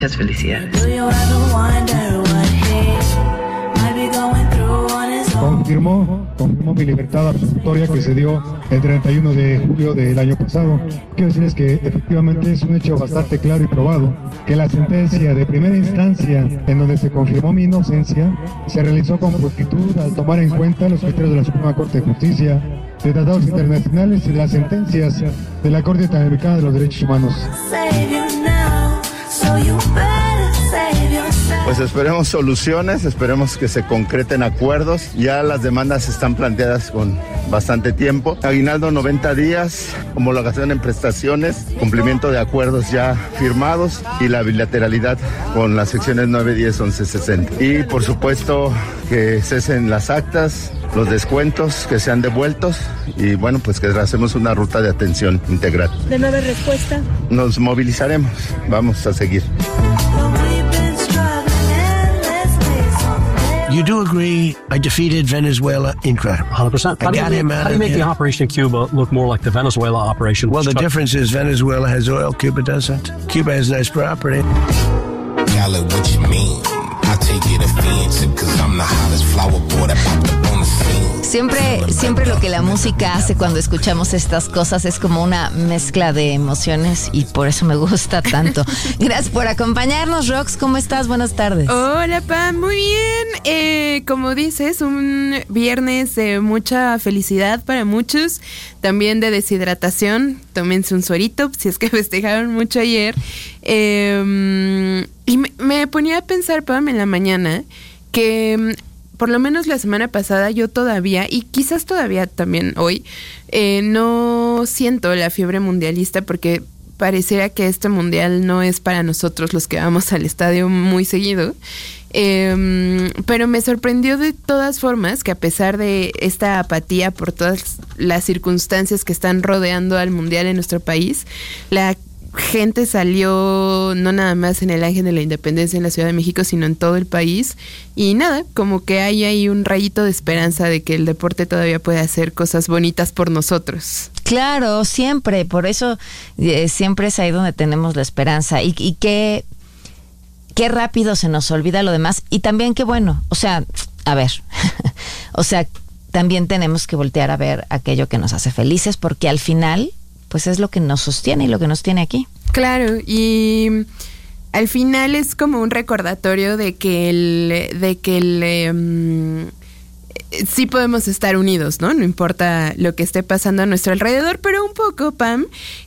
Muchas felicidades. Confirmó mi libertad absolutoria que se dio el 31 de julio del año pasado. Quiero decirles que efectivamente es un hecho bastante claro y probado que la sentencia de primera instancia en donde se confirmó mi inocencia se realizó con pulcritud al tomar en cuenta los criterios de la Suprema Corte de Justicia, de tratados internacionales y de las sentencias de la Corte Interamericana de los Derechos Humanos. Pues esperemos soluciones, esperemos que se concreten acuerdos. Ya las demandas están planteadas con bastante tiempo. Aguinaldo 90 días, homologación en prestaciones, cumplimiento de acuerdos ya firmados y la bilateralidad con las secciones 9, 10, 11, 60. Y por supuesto que cesen las actas, los descuentos que sean devueltos y bueno, pues que hacemos una ruta de atención integral. ¿De no haber respuesta? Nos movilizaremos, vamos a seguir. You do agree I defeated Venezuela? Incredible. 100%. How do you make the operation in Cuba look more like the Venezuela operation? Well, the difference is Venezuela has oil, Cuba doesn't. Cuba has nice property. Call it what you mean. I take it offensive because I'm the hottest flower boy that popped up on the scene. Siempre lo que la música hace cuando escuchamos estas cosas es como una mezcla de emociones y por eso me gusta tanto. Gracias por acompañarnos, Rox. ¿Cómo estás? Buenas tardes. Hola, Pam. Muy bien. Como dices, un viernes de mucha felicidad para muchos. También de deshidratación. Tómense un suerito si es que festejaron mucho ayer. Y me ponía a pensar, Pam, en la mañana que por lo menos la semana pasada yo todavía, y quizás todavía también hoy, no siento la fiebre mundialista porque pareciera que este mundial no es para nosotros los que vamos al estadio muy seguido. Pero me sorprendió de todas formas que a pesar de esta apatía por todas las circunstancias que están rodeando al mundial en nuestro país, la gente salió no nada más en el Ángel de la Independencia en la Ciudad de México, sino en todo el país. Y nada, como que hay ahí un rayito de esperanza de que el deporte todavía puede hacer cosas bonitas por nosotros. Claro, siempre. Por eso siempre es ahí donde tenemos la esperanza. Y qué rápido se nos olvida lo demás. Y también qué bueno. O sea, a ver. O sea, también tenemos que voltear a ver aquello que nos hace felices, porque al final pues es lo que nos sostiene y lo que nos tiene aquí. Claro, y al final es como un recordatorio de que sí podemos estar unidos, ¿no? No importa lo que esté pasando a nuestro alrededor, pero un poco, Pam,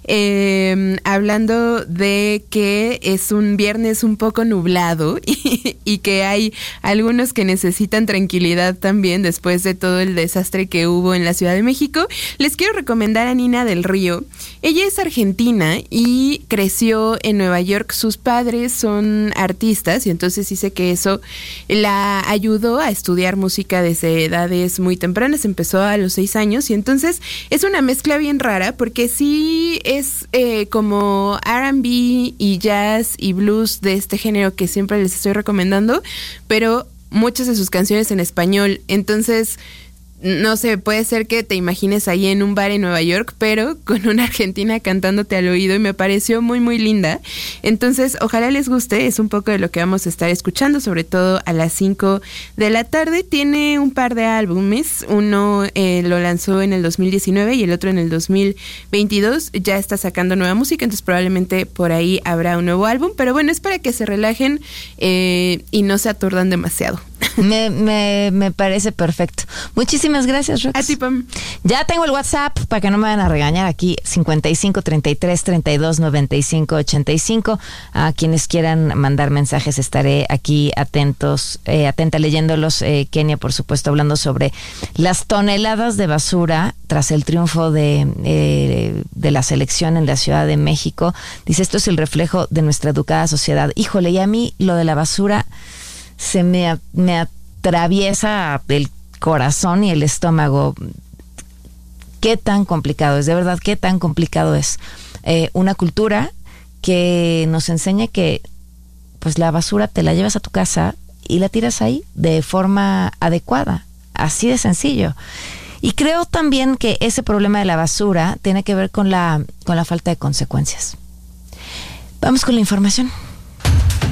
hablando de que es un viernes un poco nublado y que hay algunos que necesitan tranquilidad también después de todo el desastre que hubo en la Ciudad de México, les quiero recomendar a Nina del Río. Ella es argentina y creció en Nueva York. Sus padres son artistas y entonces dice que eso la ayudó a estudiar música desde edades muy tempranas. Empezó a los 6 años y entonces es una mezcla bien rara porque sí es como R&B y jazz y blues de este género que siempre les estoy recomendando, pero muchas de sus canciones en español. Entonces, no sé, puede ser que te imagines ahí en un bar en Nueva York, pero con una argentina cantándote al oído, y me pareció muy, muy linda. Entonces, ojalá les guste, es un poco de lo que vamos a estar escuchando, sobre todo a las 5 de la tarde. Tiene un par de álbumes, uno lo lanzó en el 2019 y el otro en el 2022. Ya está sacando nueva música, entonces probablemente por ahí habrá un nuevo álbum, pero bueno, es para que se relajen y no se aturdan demasiado. Me parece perfecto. Muchísimas gracias, Rox. A ti, Pam. Ya tengo el WhatsApp para que no me vayan a regañar aquí, 55 33 32 95 85. A quienes quieran mandar mensajes estaré aquí atenta leyéndolos. Kenia, por supuesto, hablando sobre las toneladas de basura tras el triunfo de la selección en la Ciudad de México. Dice, esto es el reflejo de nuestra educada sociedad. Híjole, y a mí lo de la basura se me atraviesa el corazón y el estómago. Qué tan complicado es, de verdad, qué tan complicado es. Una cultura que nos enseña que pues la basura te la llevas a tu casa y la tiras ahí de forma adecuada, así de sencillo. Y creo también que ese problema de la basura tiene que ver con la falta de consecuencias. Vamos con la información.